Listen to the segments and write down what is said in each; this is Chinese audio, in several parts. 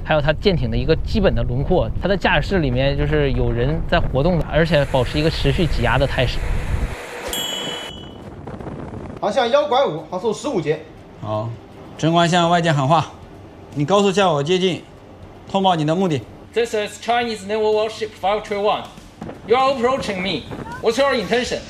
还有它舰艇的一个基本的轮廓。它的驾驶室里面就是有人在活动的，而且保持一个持续挤压的态势。 航向1拐5，航速15节。 好，侦官向外界喊话，你高速向我接近，通报你的目的。 This is Chinese naval warship 521. You are approaching me. What's your intention?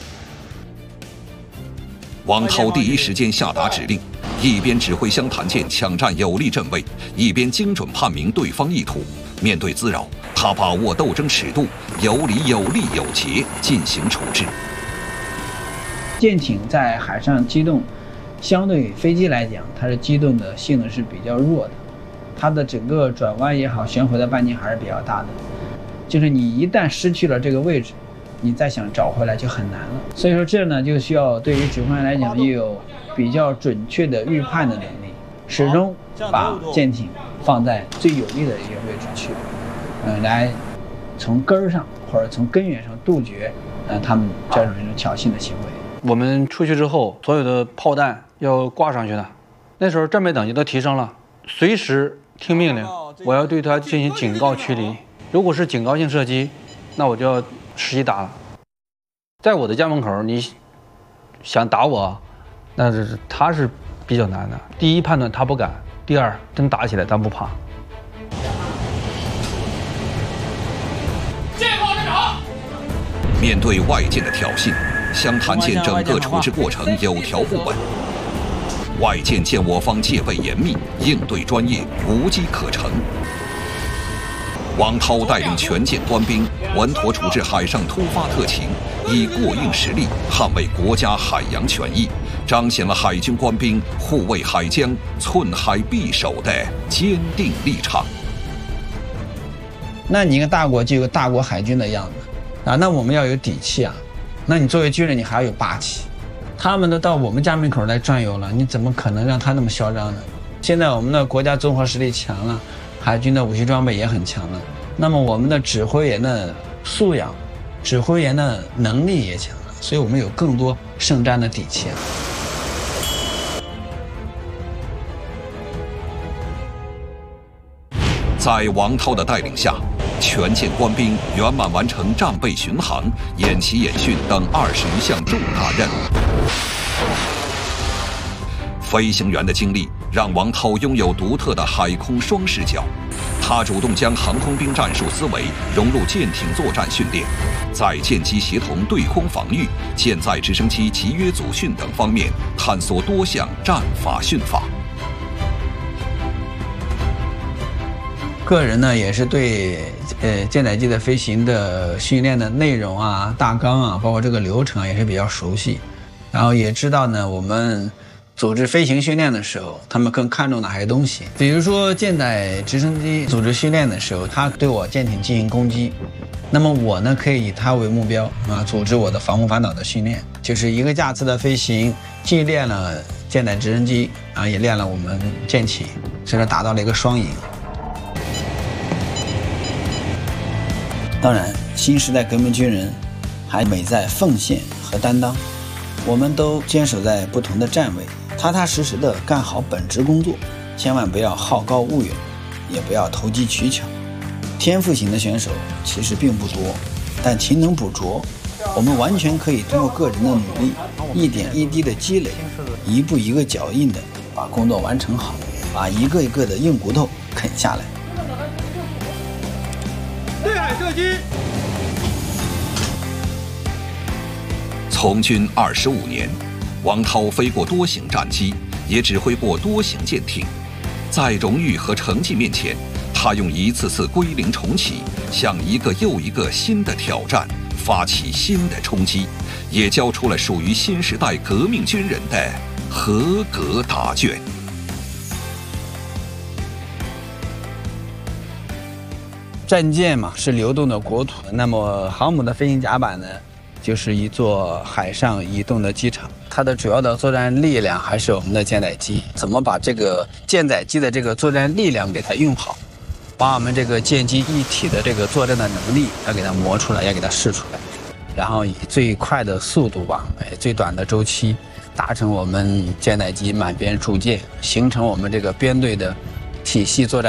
王涛第一时间下达指令，一边指挥湘潭舰抢占有利阵位，一边精准判明对方意图。面对滋扰，他把握斗争尺度，有理有利有节进行处置。 舰艇在海上机动，相对于飞机来讲，它的机动的性能是比较弱的，它的整个转弯也好，旋回的半径还是比较大的。就是你一旦失去了这个位置，你再想找回来就很难了。所以说这呢，就需要对于指挥官来讲，有比较准确的预判的能力，始终把舰艇放在最有利的一个位置去，来从根儿上或者从根源上杜绝他们这种挑衅的行为。 我们出去之后，所有的炮弹要挂上去的。那时候战备等级都提升了，随时听命令，我要对它进行警告驱离。如果是警告性射击，那我就要实际打了。在我的家门口，你想打我，那他是比较难的。第一判断他不敢，第二真打起来他不怕。 舰炮站好。 面对外舰的挑衅，湘潭舰整个处置过程有条不紊。外舰见我方戒备严密，应对专业，无机可乘。王涛带领全舰官兵稳妥处置海上突发特情，以过硬实力捍卫国家海洋权益，彰显了海军官兵护卫海疆、寸海必守的坚定立场。 那你一个大国就有大国海军的样子啊，那我们要有底气啊。那你作为军人，你还要有霸气。他们都到我们家门口来转悠了，你怎么可能让他那么嚣张呢？现在我们的国家综合实力强了，海军的武器装备也很强了，那么我们的指挥员的素养、指挥员的能力也强了，所以我们有更多胜战的底气啊。 在王涛的带领下，全舰官兵圆满完成战备巡航、演习演训等20余项重大任务。飞行员的经历让王涛拥有独特的海空双视角，他主动将航空兵战术思维融入舰艇作战训练，在舰机协同对空防御、舰载直升机集约组训等方面探索多项战法训法。 个人呢也是对舰载机的飞行的训练的内容啊、大纲啊，包括这个流程也是比较熟悉，然后也知道呢我们组织飞行训练的时候，他们更看重哪些东西。比如说舰载直升机组织训练的时候，他对我舰艇进行攻击，那么我呢可以以它为目标啊，组织我的防空反导的训练，就是一个架次的飞行，既练了舰载直升机啊，也练了我们舰艇，所以说达到了一个双赢。当然，新时代革命军人还美在奉献和担当，我们都坚守在不同的站位，踏踏实实的干好本职工作，千万不要好高骛远，也不要投机取巧。天赋型的选手其实并不多，但勤能补拙，我们完全可以通过个人的努力，一点一滴的积累，一步一个脚印的把工作完成好，把一个一个的硬骨头啃下来。 对海射击。 从军25年，王涛飞过多型战机，也指挥过多型舰艇。在荣誉和成绩面前，他用一次次归零重启，向一个又一个新的挑战发起新的冲击，也交出了属于新时代革命军人的合格答卷。 战舰嘛是流动的国土，那么航母的飞行甲板呢，就是一座海上移动的机场，它的主要的作战力量还是我们的舰载机。怎么把这个舰载机的这个作战力量给它用好，把我们这个舰机一体的这个作战的能力要给它磨出来，要给它试出来，然后以最快的速度吧，最短的周期，达成我们舰载机满编铸舰，形成我们这个编队的体系作战。